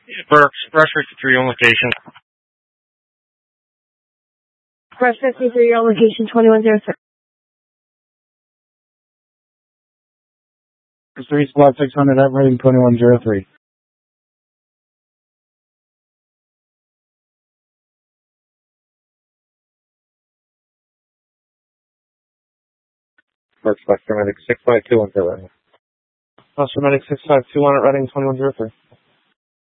For Express 53 on location. Express 53 on location 2103. 3 Squad 600 at rating 2103. Medic 652 on Reading. Medic 6521 at rating 2103.